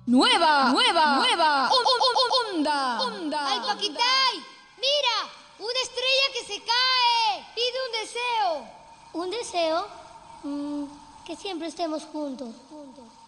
nueva onda. ¡Ay, Paquitay! ¡Mira! ¡Una estrella que se cae! ¡Pide un deseo! ¿Un deseo? Que siempre estemos juntos.